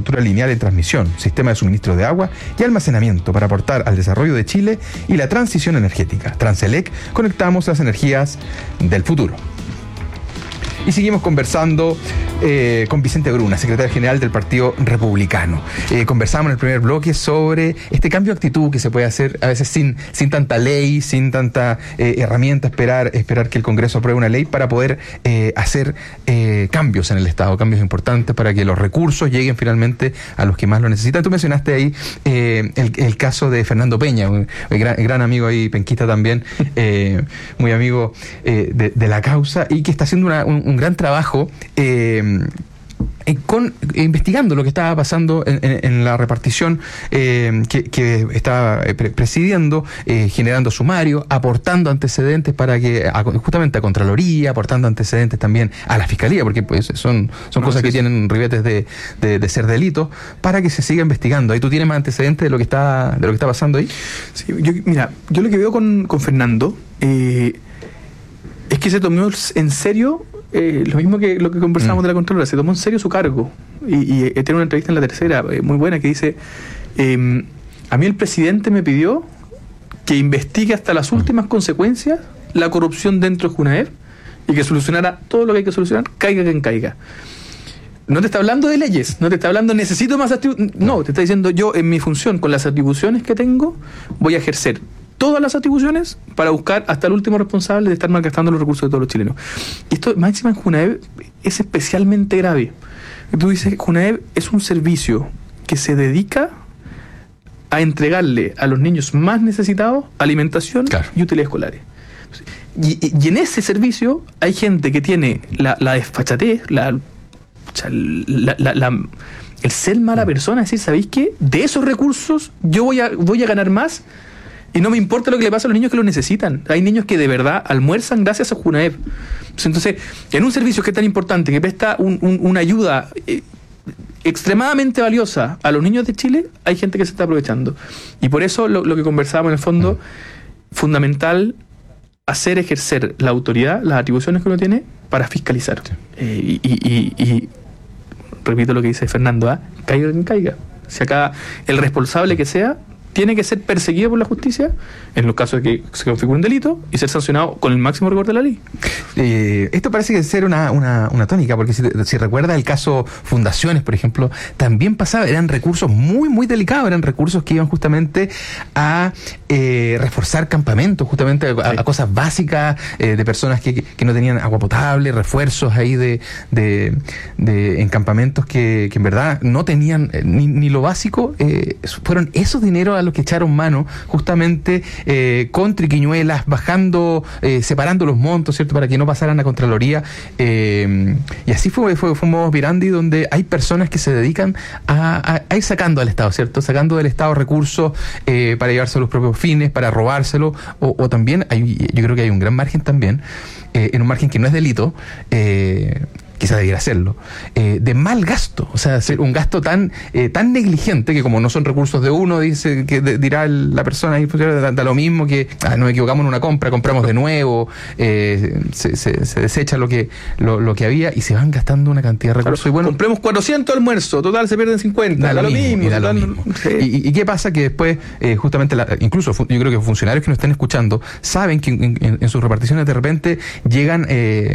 infraestructura lineal de transmisión, sistema de suministro de agua y almacenamiento para aportar al desarrollo de Chile y la transición energética. Transelec, conectamos las energías del futuro. Y seguimos conversando con Vicente Bruna, secretario general del Partido Republicano. Conversamos en el primer bloque sobre este cambio de actitud que se puede hacer a veces sin tanta ley, sin tanta herramienta, esperar que el Congreso apruebe una ley para poder hacer cambios en el Estado, cambios importantes para que los recursos lleguen finalmente a los que más lo necesitan. Tú mencionaste ahí el caso de Fernando Peña, un gran amigo ahí, penquista también, muy amigo de la causa, y que está haciendo un gran trabajo investigando lo que estaba pasando en la repartición que estaba presidiendo, generando sumario, aportando antecedentes para que justamente a Contraloría, aportando antecedentes también a la Fiscalía, porque pues son cosas que tienen ribetes de ser delitos, para que se siga investigando. ¿Ahí tú tienes más antecedentes de lo que está pasando ahí? Sí, yo lo que veo con Fernando es que se tomó en serio lo mismo que lo que conversábamos de la Contralora, se tomó en serio su cargo. Y tiene una entrevista en La Tercera muy buena que dice: a mí el presidente me pidió que investigue hasta las últimas consecuencias la corrupción dentro de Junaed y que solucionara todo lo que hay que solucionar, caiga quien caiga. No te está hablando de leyes, no te está hablando necesito más atribuciones, no, te está diciendo yo en mi función, con las atribuciones que tengo, voy a ejercer todas las atribuciones para buscar hasta el último responsable de estar malgastando los recursos de todos los chilenos. Y esto, máxima en Junaed, es especialmente grave. Tú dices, Junaed es un servicio que se dedica a entregarle a los niños más necesitados alimentación y útiles escolares. Y en ese servicio hay gente que tiene la desfachatez, el ser mala persona, es decir, ¿sabéis qué? De esos recursos yo voy a ganar más. Y no me importa lo que le pasa a los niños que lo necesitan. Hay niños que de verdad almuerzan gracias a Junaed. Entonces, en un servicio que es tan importante, que presta una ayuda extremadamente valiosa a los niños de Chile, hay gente que se está aprovechando. Y por eso lo que conversábamos en el fondo, fundamental hacer ejercer la autoridad, las atribuciones que uno tiene, para fiscalizar. Y repito lo que dice Fernando, caiga quien caiga. Si acá el responsable que sea, tiene que ser perseguido por la justicia en los casos de que se configure un delito y ser sancionado con el máximo rigor de la ley. Esto parece que ser una tónica, porque si recuerda el caso Fundaciones, por ejemplo, también pasaba, eran recursos muy, muy delicados, eran recursos que iban justamente a reforzar campamentos, justamente a cosas básicas de personas que no tenían agua potable, refuerzos ahí en campamentos que en verdad no tenían ni lo básico. Fueron esos dineros a los que echaron mano justamente con triquiñuelas, bajando, separando los montos, ¿cierto?, para que no pasaran a Contraloría, y así fue un modo operandi donde hay personas que se dedican a ir sacando al Estado, ¿cierto?, sacando del Estado recursos para llevarse a los propios fines, para robárselo, o también yo creo que hay un gran margen también, en un margen que no es delito, quizás debiera hacerlo, de mal gasto, o sea, hacer un gasto tan negligente que como no son recursos de uno, dice que dirá la persona ahí, da lo mismo que nos equivocamos en una compra, compramos de nuevo, se desecha lo que había y se van gastando una cantidad de recursos. Claro, y bueno, compremos 400 almuerzos, total se pierden 50, da lo mismo. Sí. ¿Y qué pasa? Que después, justamente, incluso yo creo que funcionarios que nos estén escuchando saben que en sus reparticiones de repente llegan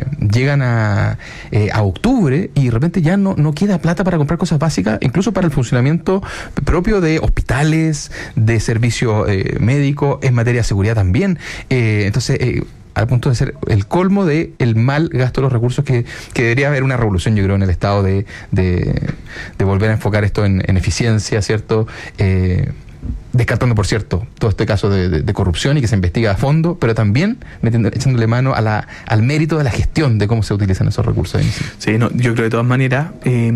a octubre y de repente ya no queda plata para comprar cosas básicas, incluso para el funcionamiento propio de hospitales, de servicios médicos, en materia de seguridad también. Entonces, al punto de ser el colmo de el mal gasto de los recursos, que debería haber una revolución, yo creo, en el Estado de volver a enfocar esto en eficiencia, ¿cierto? Descartando, por cierto, todo este caso de corrupción y que se investiga a fondo, pero también echándole mano al mérito de la gestión de cómo se utilizan esos recursos. Sí, yo creo de todas maneras,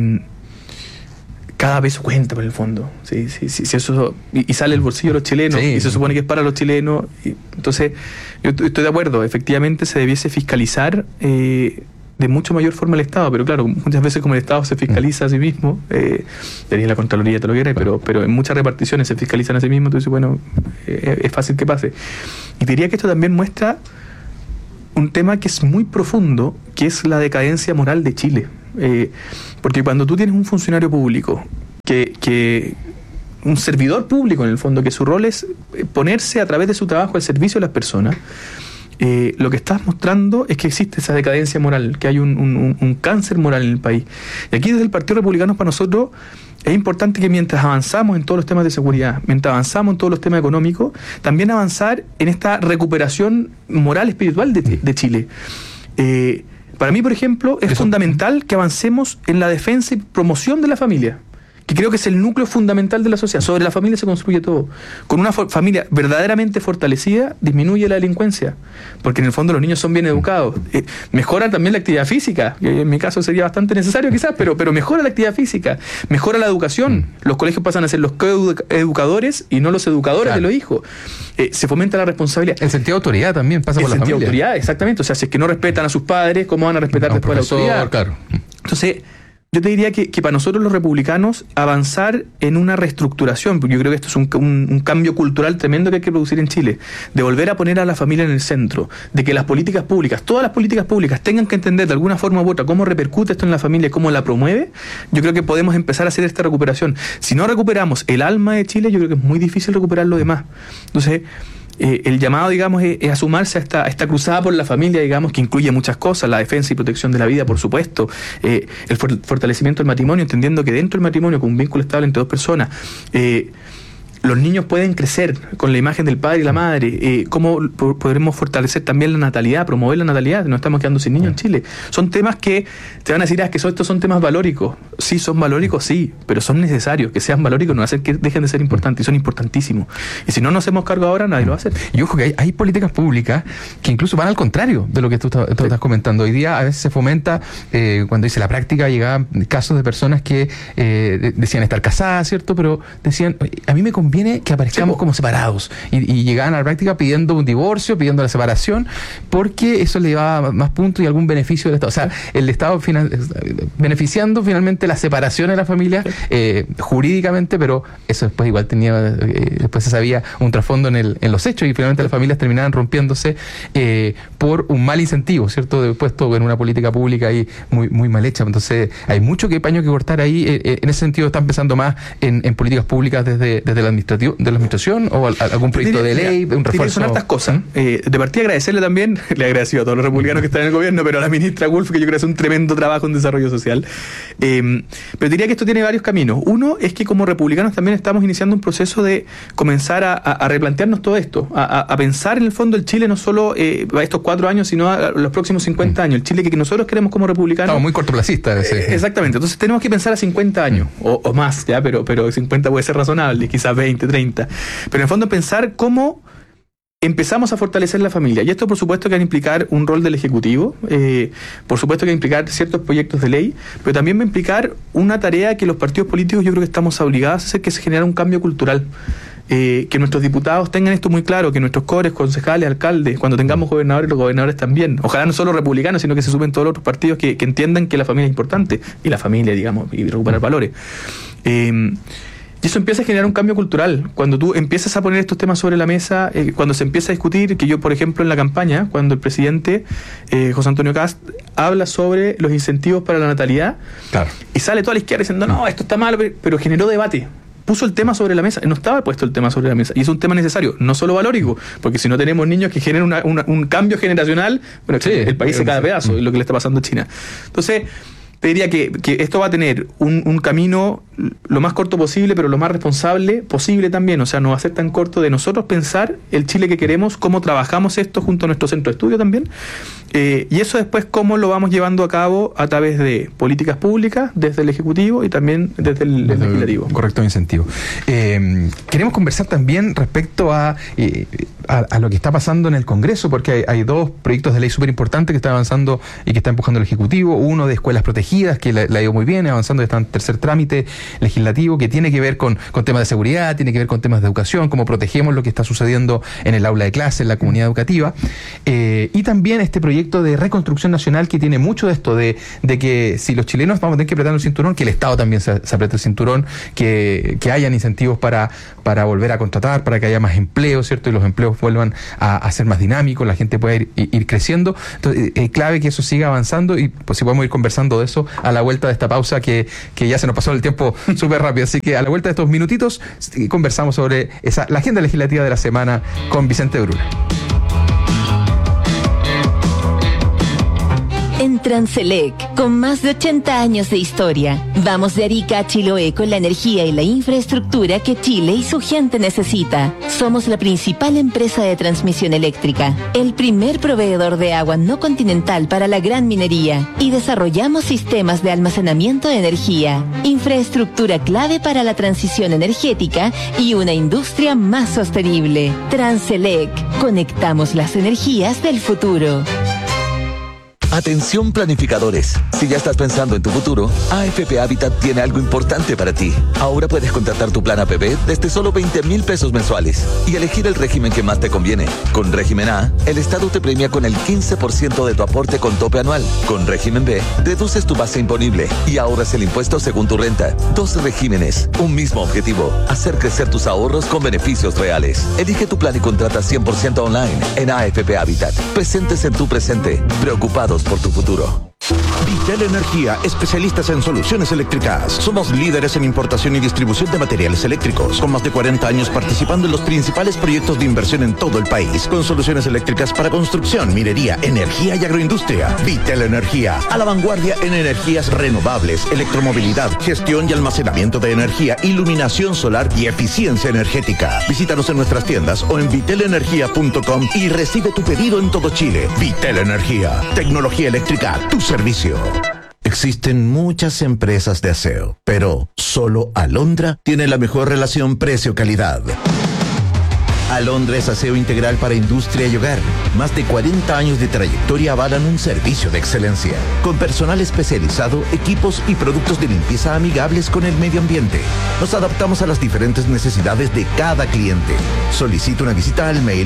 cada peso cuenta por el fondo. Sí, eso, y sale el bolsillo de los chilenos, y se supone que es para los chilenos. Entonces, yo estoy de acuerdo, efectivamente se debiese fiscalizar de mucho mayor forma el Estado, pero claro, muchas veces como el Estado se fiscaliza a sí mismo, tenía la Contraloría, te lo quiera, pero en muchas reparticiones se fiscalizan a sí mismo, entonces bueno, es fácil que pase. Y diría que esto también muestra un tema que es muy profundo, que es la decadencia moral de Chile, porque cuando tú tienes un funcionario público que un servidor público, en el fondo, que su rol es ponerse a través de su trabajo al servicio de las personas, lo que estás mostrando es que existe esa decadencia moral, que hay un cáncer moral en el país. Y aquí desde el Partido Republicano, para nosotros es importante que mientras avanzamos en todos los temas de seguridad, mientras avanzamos en todos los temas económicos, también avanzar en esta recuperación moral, espiritual de Chile. Para mí, por ejemplo, es fundamental que avancemos en la defensa y promoción de la familia, que creo que es el núcleo fundamental de la sociedad. Sobre la familia se construye todo. Con una familia verdaderamente fortalecida, disminuye la delincuencia, porque en el fondo los niños son bien educados. Mejora también la actividad física, que en mi caso sería bastante necesario quizás, pero mejora la actividad física, mejora la educación. Los colegios pasan a ser los coeducadores y no los educadores de los hijos. Se fomenta la responsabilidad. El sentido de autoridad también pasa por la familia. El sentido de autoridad, exactamente. O sea, si es que no respetan a sus padres, ¿cómo van a respetar después la autoridad? Claro. Entonces, yo te diría que para nosotros los republicanos avanzar en una reestructuración, porque yo creo que esto es un cambio cultural tremendo que hay que producir en Chile, de volver a poner a la familia en el centro, de que las políticas públicas, todas las políticas públicas tengan que entender de alguna forma u otra cómo repercute esto en la familia, cómo la promueve. Yo creo que podemos empezar a hacer esta recuperación. Si no recuperamos el alma de Chile, yo creo que es muy difícil recuperar lo demás. Entonces, el llamado, digamos, es a sumarse a esta cruzada por la familia, digamos, que incluye muchas cosas, la defensa y protección de la vida, por supuesto, el fortalecimiento del matrimonio, entendiendo que dentro del matrimonio, con un vínculo estable entre dos personas, los niños pueden crecer con la imagen del padre y la madre. ¿Cómo podremos fortalecer también la natalidad, promover la natalidad? Nos estamos quedando sin niños en Chile. Son temas que te van a decir, que estos son temas valóricos. Sí, son valóricos, sí, pero son necesarios. Que sean valóricos no hacen que dejen de ser importantes, y son importantísimos. Y si no nos hacemos cargo ahora, nadie lo va a hacer. Y ojo que hay políticas públicas que incluso van al contrario de lo que tú estás comentando. Hoy día a veces se fomenta, cuando dice la práctica, llegaban casos de personas que decían estar casadas, ¿cierto? Pero decían, a mí me conviene que aparezcamos como separados, y llegaban a la práctica pidiendo un divorcio, pidiendo la separación, porque eso le llevaba más puntos y algún beneficio del Estado. O sea, el Estado beneficiando finalmente la separación de la familia jurídicamente, pero eso después igual tenía, después se sabía un trasfondo en los hechos, y finalmente las familias terminaban rompiéndose por un mal incentivo, ¿cierto? Puesto en una política pública ahí muy mal hecha. Entonces hay mucho paño que cortar ahí. En ese sentido está empezando más en políticas públicas desde la administración, o algún proyecto de ley, un refuerzo. Son hartas cosas. De partida agradecerle también, le agradecido a todos los republicanos que están en el gobierno, pero a la ministra Wolf, que yo creo que hace un tremendo trabajo en desarrollo social. Pero diría que esto tiene varios caminos. Uno es que como republicanos también estamos iniciando un proceso de comenzar a replantearnos todo esto, a pensar en el fondo el Chile no solo a estos 4 años, sino a los próximos 50 años. El Chile que nosotros queremos como republicanos. Estamos muy cortoplacistas. Exactamente. Entonces tenemos que pensar a 50 años, o más, ya, pero 50 puede ser razonable, quizás 20, 30. Pero en el fondo pensar cómo empezamos a fortalecer la familia. Y esto por supuesto que va a implicar un rol del Ejecutivo, por supuesto que va a implicar ciertos proyectos de ley, pero también va a implicar una tarea que los partidos políticos yo creo que estamos obligados a hacer, que se genera un cambio cultural. Que nuestros diputados tengan esto muy claro, que nuestros cores, concejales, alcaldes, cuando tengamos gobernadores, los gobernadores también, ojalá no solo republicanos, sino que se sumen todos los otros partidos que entiendan que la familia es importante, y la familia, digamos, y recuperar valores. Y eso empieza a generar un cambio cultural. Cuando tú empiezas a poner estos temas sobre la mesa, cuando se empieza a discutir, que yo, por ejemplo, en la campaña, cuando el presidente José Antonio Kast habla sobre los incentivos para la natalidad, claro, y sale toda la izquierda diciendo, no, esto está mal, pero generó debate. Puso el tema sobre la mesa, no estaba puesto el tema sobre la mesa, y es un tema necesario, no solo valórico, porque si no tenemos niños que generen un cambio generacional, bueno, sí, el país se cae a pedazos, es lo que le está pasando a China. Entonces, te diría que esto va a tener un camino lo más corto posible, pero lo más responsable posible también. O sea, no va a ser tan corto de nosotros pensar el Chile que queremos, cómo trabajamos esto junto a nuestro centro de estudio también. Y eso después cómo lo vamos llevando a cabo a través de políticas públicas, desde el Ejecutivo y también desde el Legislativo. Correcto incentivo. Queremos conversar también respecto a lo que está pasando en el Congreso, porque hay 2 proyectos de ley súper importantes que están avanzando y que está empujando el Ejecutivo. Uno de escuelas protegidas, que la ha ido muy bien, avanzando, está en tercer trámite legislativo, que tiene que ver con temas de seguridad, tiene que ver con temas de educación, cómo protegemos lo que está sucediendo en el aula de clase, en la comunidad educativa. Y también este proyecto de reconstrucción nacional, que tiene mucho de esto, de que si los chilenos vamos a tener que apretar el cinturón, que el Estado también se apriete el cinturón, que hayan incentivos para volver a contratar, para que haya más empleo, ¿cierto? Y los empleos negocios vuelvan a ser más dinámicos, la gente pueda ir creciendo. Entonces, es clave que eso siga avanzando y pues si podemos ir conversando de eso a la vuelta de esta pausa que ya se nos pasó el tiempo súper rápido. Así que a la vuelta de estos minutitos conversamos sobre la agenda legislativa de la semana con Vicente Bruna. En Transelec, con más de 80 años de historia, vamos de Arica a Chiloé con la energía y la infraestructura que Chile y su gente necesita. Somos la principal empresa de transmisión eléctrica, el primer proveedor de agua no continental para la gran minería y desarrollamos sistemas de almacenamiento de energía, infraestructura clave para la transición energética y una industria más sostenible. Transelec, conectamos las energías del futuro. Atención planificadores, si ya estás pensando en tu futuro, AFP Habitat tiene algo importante para ti. Ahora puedes contratar tu plan APB desde solo 20,000 pesos mensuales y elegir el régimen que más te conviene. Con régimen A, el Estado te premia con el 15% de tu aporte con tope anual. Con régimen B, reduces tu base imponible y ahorras el impuesto según tu renta. 2 regímenes, un mismo objetivo, hacer crecer tus ahorros con beneficios reales. Elige tu plan y contrata 100% online en AFP Habitat. Presentes en tu presente, preocupados por tu futuro. Vitel Energía, especialistas en soluciones eléctricas. Somos líderes en importación y distribución de materiales eléctricos, con más de 40 años participando en los principales proyectos de inversión en todo el país, con soluciones eléctricas para construcción, minería, energía y agroindustria. Vitel Energía, a la vanguardia en energías renovables, electromovilidad, gestión y almacenamiento de energía, iluminación solar y eficiencia energética. Visítanos en nuestras tiendas o en vitelenergia.com y recibe tu pedido en todo Chile. Vitel Energía, tecnología eléctrica a tu servicio. Existen muchas empresas de aseo, pero solo Alondra tiene la mejor relación precio-calidad. Alondra es aseo integral para industria y hogar. Más de 40 años de trayectoria avalan un servicio de excelencia, con personal especializado, equipos y productos de limpieza amigables con el medio ambiente. Nos adaptamos a las diferentes necesidades de cada cliente. Solicita una visita al mail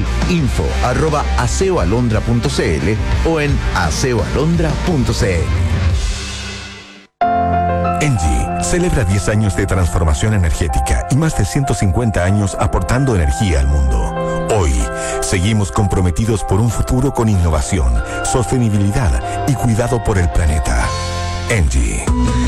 info@aseoalondra.cl o en aseoalondra.cl. ENGIE celebra 10 años de transformación energética y más de 150 años aportando energía al mundo. Hoy, seguimos comprometidos por un futuro con innovación, sostenibilidad y cuidado por el planeta. ENGIE.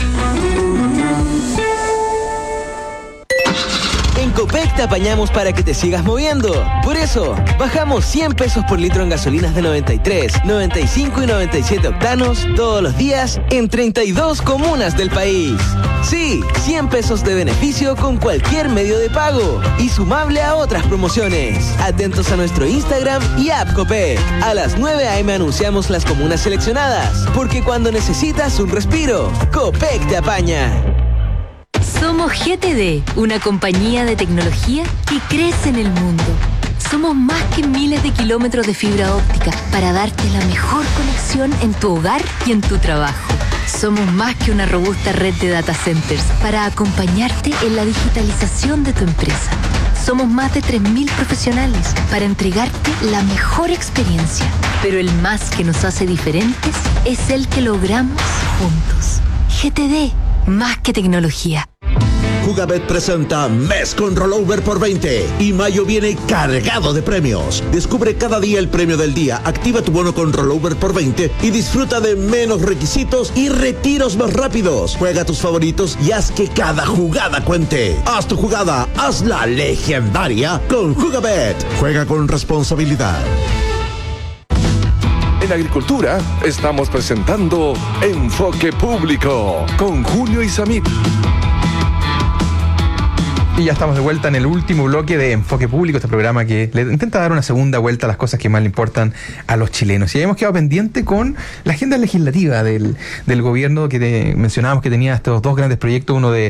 En Copec te apañamos para que te sigas moviendo. Por eso, bajamos 100 pesos por litro en gasolinas de 93, 95 y 97 octanos todos los días en 32 comunas del país. Sí, 100 pesos de beneficio con cualquier medio de pago y sumable a otras promociones. Atentos a nuestro Instagram y app Copec. A las 9 a.m. anunciamos las comunas seleccionadas, porque cuando necesitas un respiro, Copec te apaña. Somos GTD, una compañía de tecnología que crece en el mundo. Somos más que miles de kilómetros de fibra óptica para darte la mejor conexión en tu hogar y en tu trabajo. Somos más que una robusta red de data centers para acompañarte en la digitalización de tu empresa. Somos más de 3.000 profesionales para entregarte la mejor experiencia. Pero el más que nos hace diferentes es el que logramos juntos. GTD, más que tecnología. Jugabet presenta Mes con Rollover por 20 y mayo viene cargado de premios. Descubre cada día el premio del día, activa tu bono con Rollover por 20 y disfruta de menos requisitos y retiros más rápidos. Juega tus favoritos y haz que cada jugada cuente. Haz tu jugada, hazla legendaria con Jugabet. Juega con responsabilidad. En Agricultura estamos presentando Enfoque Público con Julio Isamit. Y ya estamos de vuelta en el último bloque de Enfoque Público, este programa que le intenta dar una segunda vuelta a las cosas que más le importan a los chilenos. Y habíamos quedado pendiente con la agenda legislativa del gobierno que mencionábamos que tenía estos dos grandes proyectos, uno de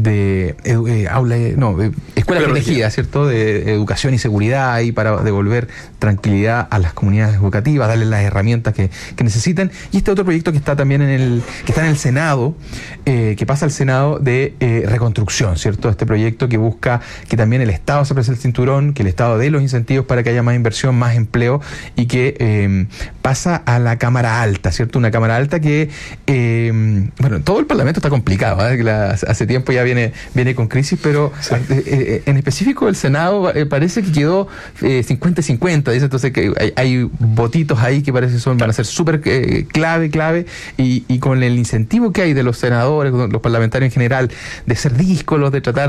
escuelas protegidas, ¿cierto? De educación y seguridad y para devolver tranquilidad a las comunidades educativas, darles las herramientas que necesitan. Y este otro proyecto que está también que está en el Senado, que pasa al Senado de reconstrucción, ¿cierto? Este proyecto que busca que también el Estado se preste el cinturón, que el Estado dé los incentivos para que haya más inversión, más empleo, y que pasa a la Cámara Alta, ¿cierto? Una Cámara Alta que, bueno, todo el Parlamento está complicado, hace tiempo ya viene con crisis, pero sí. En específico el Senado parece que quedó 50-50, dice, entonces que hay votitos ahí que parece que van a ser súper clave, y con el incentivo que hay de los senadores, los parlamentarios en general, de ser díscolos, de tratar